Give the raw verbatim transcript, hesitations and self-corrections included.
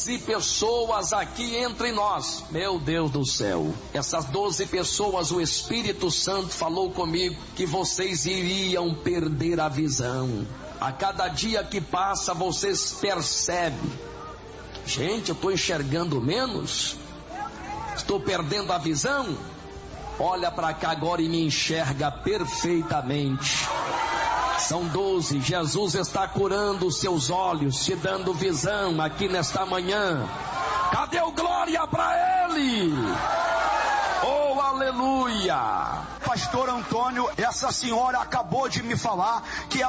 doze pessoas aqui entre nós. Meu Deus do céu, essas doze pessoas, o Espírito Santo falou comigo que vocês iriam perder a visão. A cada dia que passa vocês percebem: gente, eu estou enxergando menos, estou perdendo a visão. Olha para cá agora e me enxerga perfeitamente. São doze, Jesus está curando os seus olhos, te dando visão aqui nesta manhã. Cadê o glória para Ele? Oh, aleluia! Pastor Antônio, essa senhora acabou de me falar que